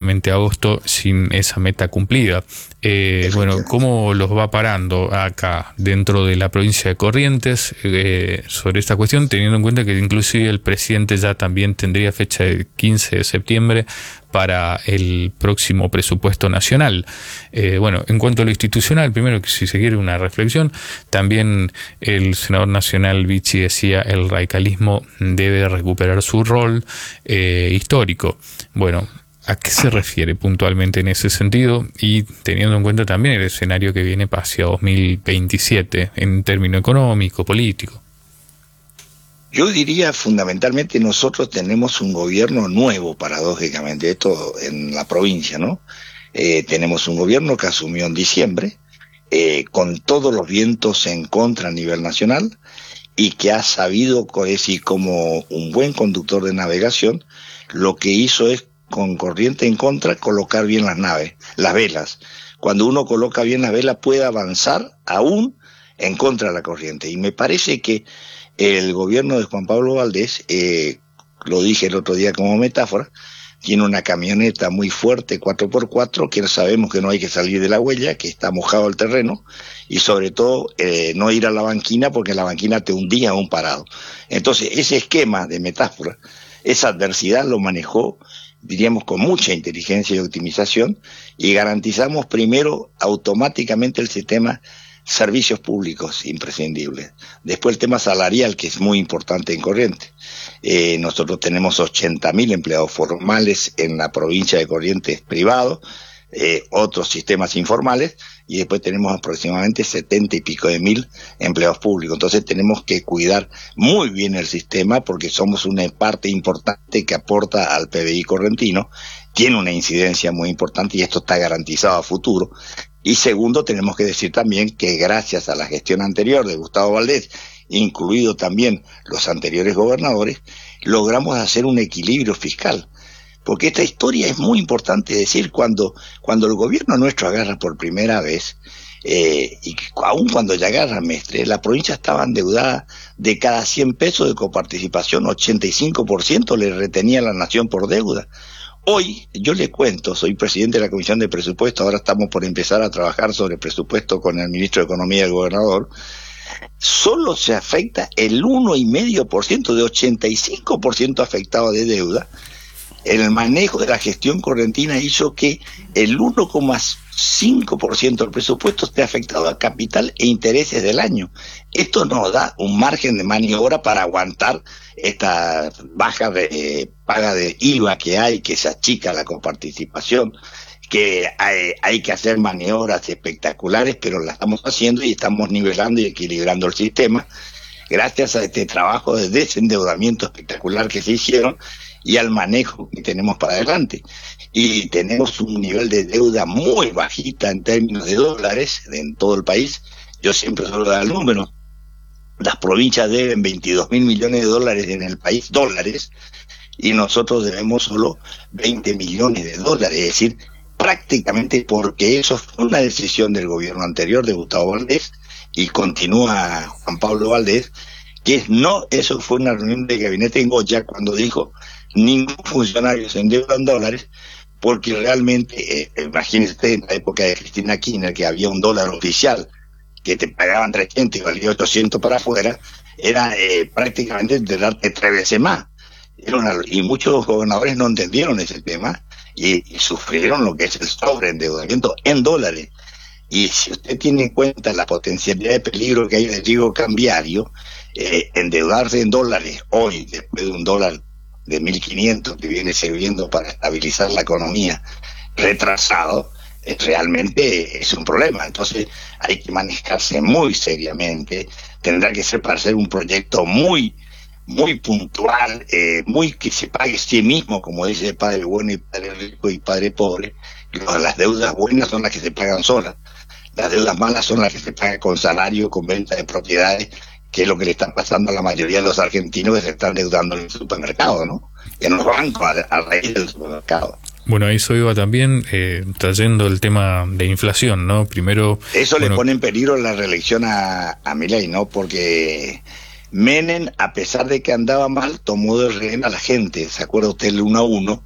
prácticamente agosto sin esa meta cumplida. Bueno, ¿cómo los va parando acá dentro de la provincia de Corrientes sobre esta cuestión, teniendo en cuenta que inclusive el presidente ya también tendría fecha del 15 de septiembre para el próximo presupuesto nacional? Bueno, en cuanto a lo institucional, primero, que si se quiere una reflexión, también el senador nacional Vichy decía el radicalismo debe recuperar su rol histórico. Bueno, ¿a qué se refiere puntualmente en ese sentido? Y teniendo en cuenta también el escenario que viene hacia 2027 en términos económico, político. Yo diría fundamentalmente nosotros tenemos un gobierno nuevo, paradójicamente, esto en la provincia, ¿no? Tenemos un gobierno que asumió en diciembre, con todos los vientos en contra a nivel nacional, y que ha sabido, decir, como un buen conductor de navegación, lo que hizo es, con corriente en contra, colocar bien las velas. Cuando uno coloca bien las velas puede avanzar aún en contra de la corriente. Y me parece que el gobierno de Juan Pablo Valdés, lo dije el otro día como metáfora, tiene una camioneta muy fuerte 4x4, que sabemos que no hay que salir de la huella, que está mojado el terreno, y sobre todo no ir a la banquina, porque la banquina te hundía a un parado. Entonces ese esquema de metáfora, esa adversidad lo manejó, diríamos, con mucha inteligencia y optimización, y garantizamos primero automáticamente el sistema servicios públicos imprescindibles. Después el tema salarial, que es muy importante en Corrientes. Nosotros tenemos 80.000 empleados formales en la provincia de Corrientes privados, otros sistemas informales, y después tenemos aproximadamente 70 y pico de mil empleados públicos. Entonces tenemos que cuidar muy bien el sistema, porque somos una parte importante que aporta al PBI correntino, tiene una incidencia muy importante y esto está garantizado a futuro. Y segundo, tenemos que decir también que gracias a la gestión anterior de Gustavo Valdés, incluido también los anteriores gobernadores, logramos hacer un equilibrio fiscal. Porque esta historia es muy importante decir, cuando el gobierno nuestro agarra por primera vez, y aún cuando ya agarra Mestre, la provincia estaba endeudada, de cada 100 pesos de coparticipación, 85% le retenía la nación por deuda. Hoy, yo le cuento, soy presidente de la Comisión de Presupuesto, ahora estamos por empezar a trabajar sobre presupuesto con el ministro de Economía y el gobernador. Solo se afecta el 1,5% de 85% afectado de deuda. El manejo de la gestión correntina hizo que el 1,5% del presupuesto esté afectado a capital e intereses del año. Esto nos da un margen de maniobra para aguantar esta baja de paga de IVA que hay, que se achica la coparticipación, que hay que hacer maniobras espectaculares, pero las estamos haciendo y estamos nivelando y equilibrando el sistema gracias a este trabajo de desendeudamiento espectacular que se hicieron y al manejo que tenemos para adelante. Y tenemos un nivel de deuda muy bajita en términos de dólares en todo el país. Yo siempre suelo dar el número. Las provincias deben 22.000 millones de dólares en el país, dólares, y nosotros debemos solo 20 millones de dólares, es decir, prácticamente, porque eso fue una decisión del gobierno anterior de Gustavo Valdés, y continúa Juan Pablo Valdés, que no, eso fue una reunión de gabinete en Goya cuando dijo ningún funcionario se endeuda en dólares, porque realmente, imagínense en la época de Cristina Kirchner, que había un dólar oficial que te pagaban 300 y valía 800 para afuera, era prácticamente de darte 3 veces más. Y muchos gobernadores no entendieron ese tema y sufrieron lo que es el sobreendeudamiento en dólares. Y si usted tiene en cuenta la potencialidad de peligro que hay de riesgo cambiario, endeudarse en dólares hoy, después de un dólar de 1.500 que viene sirviendo para estabilizar la economía, retrasado, realmente es un problema. Entonces hay que manejarse muy seriamente, tendrá que ser para hacer un proyecto muy puntual, muy que se pague sí mismo, como dice padre bueno y padre rico y padre pobre. Las deudas buenas son las que se pagan solas, las deudas malas son las que se pagan con salario, con venta de propiedades, que es lo que le está pasando a la mayoría de los argentinos que se están endeudando en el supermercado, ¿no? En los bancos, a raíz del supermercado. Bueno, a eso iba también, trayendo el tema de inflación, ¿no? Primero... Eso le pone en peligro la reelección a Milei, ¿no? Porque Menem, a pesar de que andaba mal, tomó de rehén a la gente. ¿Se acuerda usted el 1 a 1?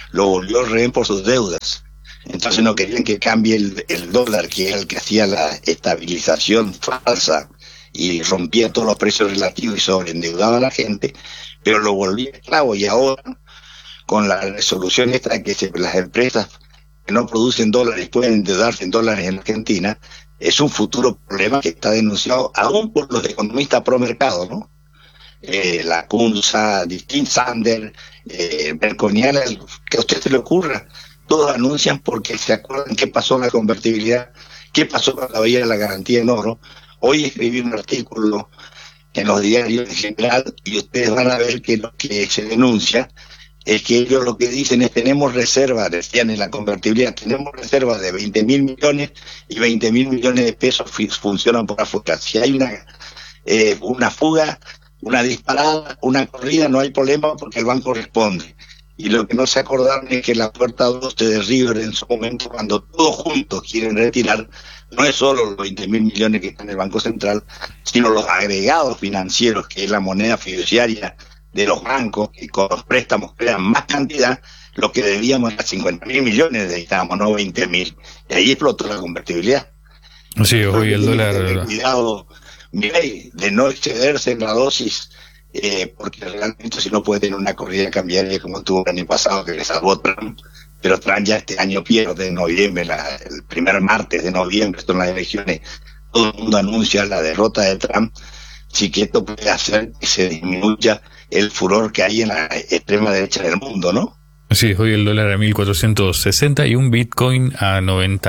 lo volvió rehén por sus deudas. Entonces no querían que cambie el dólar, que era el que hacía la estabilización falsa y rompía todos los precios relativos y sobreendeudaba a la gente, pero lo volvía esclavo. Y ahora, con la resolución esta de que las empresas que no producen dólares pueden endeudarse en dólares en Argentina, es un futuro problema que está denunciado aún por los economistas pro mercado, ¿no? La CUNSA, Distin Sander, Merconiana, que a usted se le ocurra, todos anuncian porque se acuerdan qué pasó en la convertibilidad, qué pasó cuando había la garantía en oro. Hoy escribí un artículo en los diarios en general y ustedes van a ver que lo que se denuncia es que ellos lo que dicen es: tenemos reservas, decían en la convertibilidad, tenemos reservas de 20.000 millones y 20.000 millones de pesos funcionan por afuera. Si hay una fuga, una disparada, una corrida, no hay problema porque el banco responde. Y lo que no se acordaron es que la puerta 12 de River en su momento, cuando todos juntos quieren retirar, no es solo los 20.000 millones que están en el Banco Central, sino los agregados financieros, que es la moneda fiduciaria de los bancos, que con los préstamos crean más cantidad. Lo que debíamos era 50.000 millones, necesitábamos, no 20.000. Y ahí explotó la convertibilidad. Sí, hoy el dólar... Cuidado, Milei, de no excederse en la dosis, porque realmente si no puede tener una corrida cambiaria como tuvo el año pasado, que le salvó Trump, pero Trump ya este año pierde en noviembre, el primer martes de noviembre, son las elecciones, todo el mundo anuncia la derrota de Trump. Sí, que esto puede hacer que se disminuya el furor que hay en la extrema derecha del mundo, ¿no? Sí, hoy el dólar a 1.460 y un Bitcoin a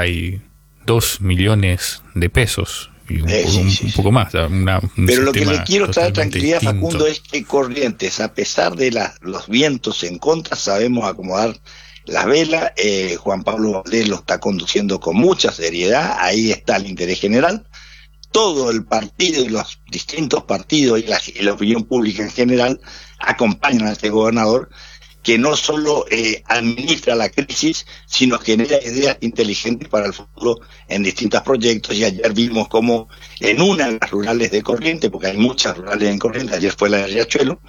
92 millones de pesos. Y un poco más. Pero lo que le quiero traer tranquilidad, distinto, Facundo, es que Corrientes, a pesar de los vientos en contra, sabemos acomodar las velas. Juan Pablo Valdés lo está conduciendo con mucha seriedad. Ahí está el interés general. Todo el partido y los distintos partidos y la opinión pública en general acompañan a este gobernador, que no solo administra la crisis, sino genera ideas inteligentes para el futuro en distintos proyectos. Y ayer vimos cómo en una de las rurales de Corrientes, porque hay muchas rurales en Corrientes, ayer fue la de Riachuelo,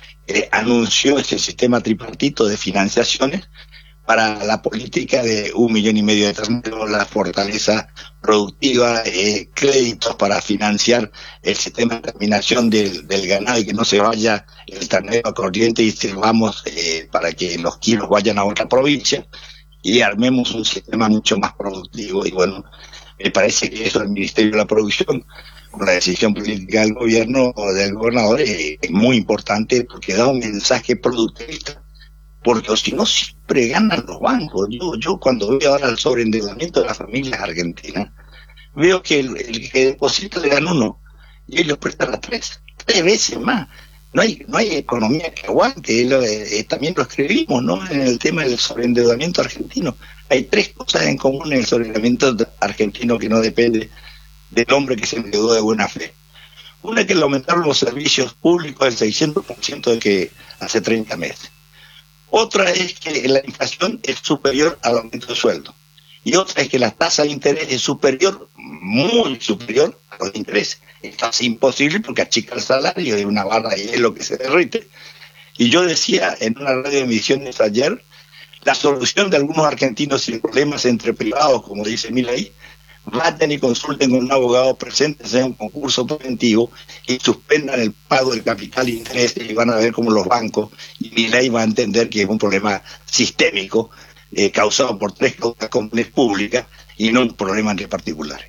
anunció ese sistema tripartito de financiaciones para la política de 1,5 millones de terneros, la fortaleza productiva, créditos para financiar el sistema de terminación del ganado y que no se vaya el ternero a Corrientes y sirvamos para que los kilos vayan a otra provincia y armemos un sistema mucho más productivo. Y bueno, me parece que eso el Ministerio de la Producción, con la decisión política del gobierno o del gobernador, es muy importante porque da un mensaje productivista. Porque si no, siempre ganan los bancos. Yo cuando veo ahora el sobreendeudamiento de las familias argentinas, veo que el que deposita le dan 1 y ellos prestan a 3 veces más. No hay economía que aguante. También lo escribimos, ¿no?, en el tema del sobreendeudamiento argentino. Hay 3 cosas en común en el sobreendeudamiento argentino que no depende del hombre que se endeudó de buena fe. Una es que le aumentaron los servicios públicos del 600% de que hace 30 meses. Otra es que la inflación es superior al aumento de sueldo. Y otra es que la tasa de interés es superior, muy superior a los intereses. Es casi imposible porque achica el salario y una barra de hielo que se derrite. Y yo decía en una radio de emisiones ayer, la solución de algunos argentinos sin problemas entre privados, como dice Milei, vayan y consulten con un abogado, preséntense en un concurso preventivo y suspendan el pago del capital e intereses y van a ver cómo los bancos y Milei va a entender que es un problema sistémico causado por 3 causas comunes públicas y no un problema entre particulares.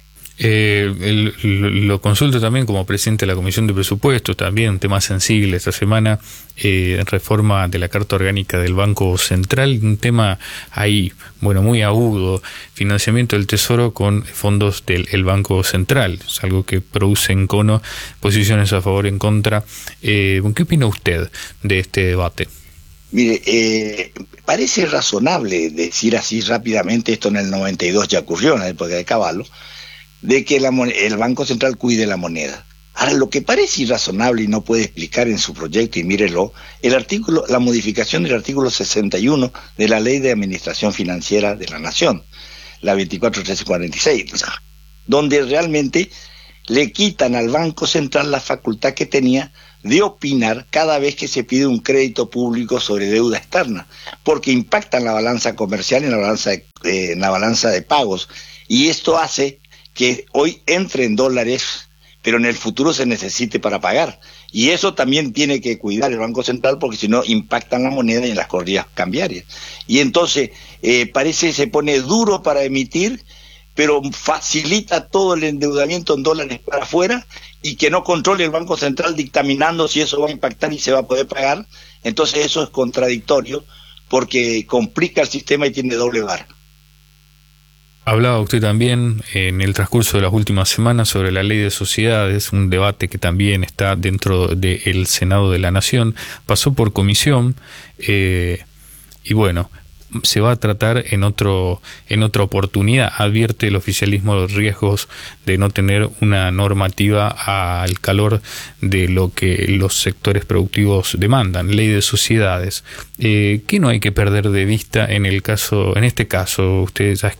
Lo consulto también como presidente de la Comisión de Presupuestos, también un tema sensible esta semana, reforma de la Carta Orgánica del Banco Central, un tema ahí, bueno, muy agudo, financiamiento del Tesoro con fondos del Banco Central, es algo que produce encono, posiciones a favor, en contra. ¿Qué opina usted de este debate? Mire, parece razonable decir así rápidamente, esto en el 92 ya ocurrió, en la época de Cavallo, de que el Banco Central cuide la moneda. Ahora, lo que parece irrazonable y no puede explicar en su proyecto, y mírelo, la modificación del artículo 61 de la Ley de Administración Financiera de la Nación, la 24.1346, donde realmente le quitan al Banco Central la facultad que tenía de opinar cada vez que se pide un crédito público sobre deuda externa, porque impacta en la balanza comercial y en la balanza de pagos. Y esto hace que hoy entre en dólares, pero en el futuro se necesite para pagar. Y eso también tiene que cuidar el Banco Central, porque si no impacta en la moneda y en las corridas cambiarias. Y entonces parece que se pone duro para emitir, pero facilita todo el endeudamiento en dólares para afuera, y que no controle el Banco Central dictaminando si eso va a impactar y se va a poder pagar. Entonces eso es contradictorio, porque complica el sistema y tiene doble vara. Hablaba usted también en el transcurso de las últimas semanas sobre la ley de sociedades, un debate que también está dentro del Senado de la Nación, pasó por comisión y bueno, se va a tratar en otra oportunidad. Advierte el oficialismo los riesgos de no tener una normativa al calor de lo que los sectores productivos demandan. Ley de sociedades. ¿Qué no hay que perder de vista en este caso? Usted ya